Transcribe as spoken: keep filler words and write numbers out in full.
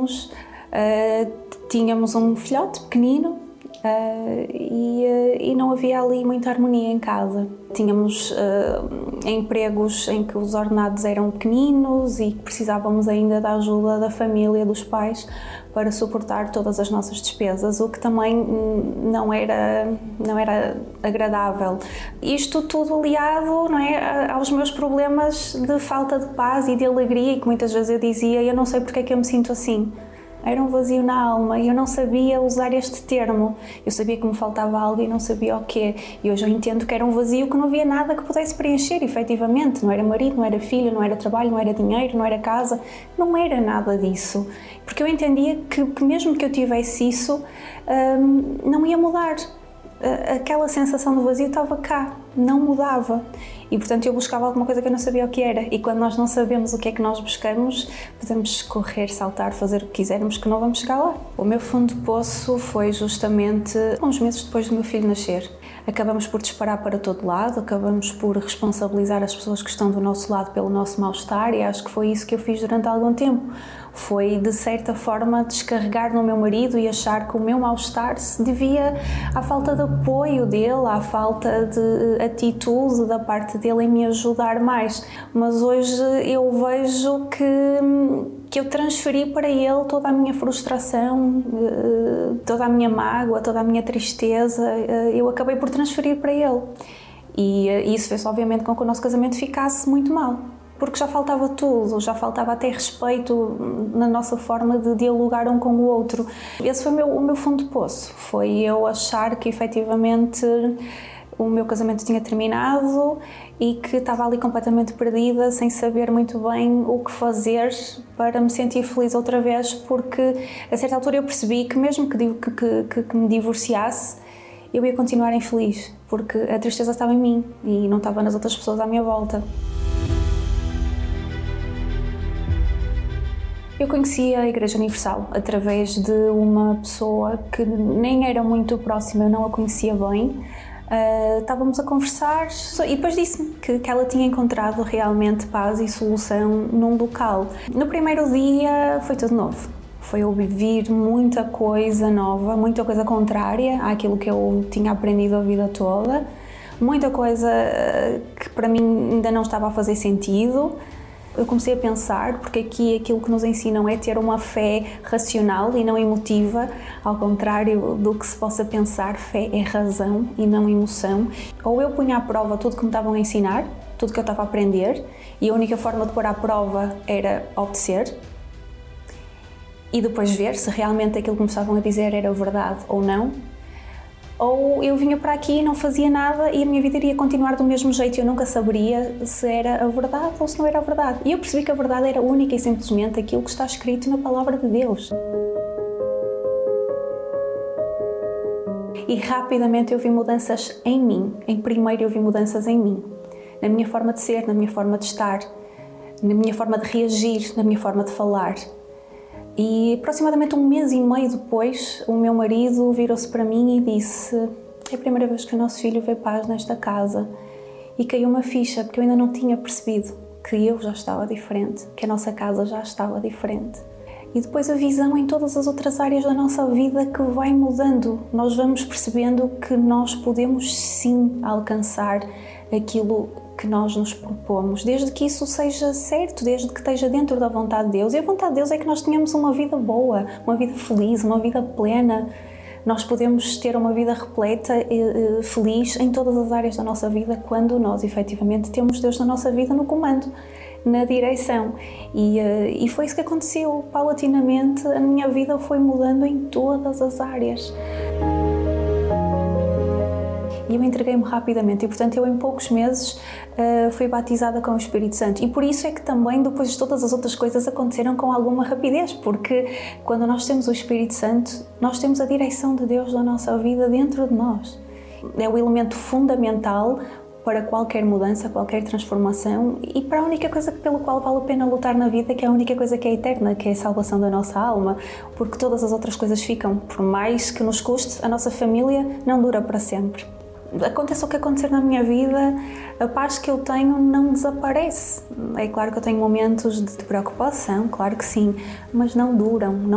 tínhamos, uh, tínhamos um filhote pequenino. Uh, e, uh, e não havia ali muita harmonia em casa. Tínhamos uh, empregos em que os ordenados eram pequeninos e precisávamos ainda da ajuda da família, dos pais, para suportar todas as nossas despesas, o que também não era, não era agradável. Isto tudo aliado, não é, aos meus problemas de falta de paz e de alegria, e que muitas vezes eu dizia, eu não sei porque é que eu me sinto assim. Era um vazio na alma e eu não sabia usar este termo. Eu sabia que me faltava algo e não sabia o quê. E hoje eu entendo que era um vazio que não havia nada que pudesse preencher, efetivamente. Não era marido, não era filho, não era trabalho, não era dinheiro, não era casa. Não era nada disso. Porque eu entendia que, que mesmo que eu tivesse isso, hum, não ia mudar. Aquela sensação do vazio estava cá, não mudava. E, portanto, eu buscava alguma coisa que eu não sabia o que era. E quando nós não sabemos o que é que nós buscamos, podemos correr, saltar, fazer o que quisermos, que não vamos chegar lá. O meu fundo de poço foi justamente uns meses depois do meu filho nascer. Acabamos por disparar para todo lado, acabamos por responsabilizar as pessoas que estão do nosso lado pelo nosso mal-estar, e acho que foi isso que eu fiz durante algum tempo. Foi, de certa forma, descarregar no meu marido e achar que o meu mal-estar se devia à falta de apoio dele, à falta de atitude da parte dele em me ajudar mais. Mas hoje eu vejo que, que eu transferi para ele toda a minha frustração, toda a minha mágoa, toda a minha tristeza, eu acabei por transferir para ele. E isso fez, obviamente, com que o nosso casamento ficasse muito mal. Porque já faltava tudo, já faltava até respeito na nossa forma de dialogar um com o outro. Esse foi o meu, o meu fundo de poço, foi eu achar que efetivamente o meu casamento tinha terminado e que estava ali completamente perdida, sem saber muito bem o que fazer para me sentir feliz outra vez, porque a certa altura eu percebi que mesmo que, que, que, que me divorciasse, eu ia continuar infeliz, porque a tristeza estava em mim e não estava nas outras pessoas à minha volta. Eu conheci a Igreja Universal através de uma pessoa que nem era muito próxima, eu não a conhecia bem. Uh, estávamos a conversar e depois disse-me que, que ela tinha encontrado realmente paz e solução num local. No primeiro dia foi tudo novo. Foi eu viver muita coisa nova, muita coisa contrária àquilo que eu tinha aprendido a vida toda. Muita coisa que para mim ainda não estava a fazer sentido. Eu comecei a pensar, porque aqui aquilo que nos ensinam é ter uma fé racional e não emotiva, ao contrário do que se possa pensar, fé é razão e não emoção. Ou eu punha à prova tudo que me estavam a ensinar, tudo que eu estava a aprender, e a única forma de pôr à prova era obedecer, e depois ver se realmente aquilo que me estavam a dizer era verdade ou não. Ou eu vinha para aqui e não fazia nada e a minha vida iria continuar do mesmo jeito e eu nunca saberia se era a verdade ou se não era a verdade. E eu percebi que a verdade era única e simplesmente aquilo que está escrito na Palavra de Deus. E rapidamente eu vi mudanças em mim. Em primeiro eu vi mudanças em mim. Na minha forma de ser, na minha forma de estar, na minha forma de reagir, na minha forma de falar. E aproximadamente um mês e meio depois, o meu marido virou-se para mim e disse: é a primeira vez que o nosso filho vê paz nesta casa. E caiu uma ficha, porque eu ainda não tinha percebido que eu já estava diferente, que a nossa casa já estava diferente. E depois a visão em todas as outras áreas da nossa vida que vai mudando. Nós vamos percebendo que nós podemos sim alcançar aquilo que nós nos propomos, desde que isso seja certo, desde que esteja dentro da vontade de Deus. E a vontade de Deus é que nós tenhamos uma vida boa, uma vida feliz, uma vida plena. Nós podemos ter uma vida repleta e feliz em todas as áreas da nossa vida quando nós, efetivamente, temos Deus na nossa vida no comando, na direção. E, e foi isso que aconteceu. Paulatinamente, a minha vida foi mudando em todas as áreas. E eu entreguei-me rapidamente e, portanto, eu em poucos meses uh, fui batizada com o Espírito Santo. E por isso é que também depois todas as outras coisas aconteceram com alguma rapidez, porque quando nós temos o Espírito Santo, nós temos a direção de Deus na nossa vida dentro de nós. É o elemento fundamental para qualquer mudança, qualquer transformação e para a única coisa pelo qual vale a pena lutar na vida, que é a única coisa que é eterna, que é a salvação da nossa alma, porque todas as outras coisas ficam. Por mais que nos custe, a nossa família não dura para sempre. Aconteça o que acontecer na minha vida, a paz que eu tenho não desaparece. É claro que eu tenho momentos de preocupação, claro que sim, mas não duram. Não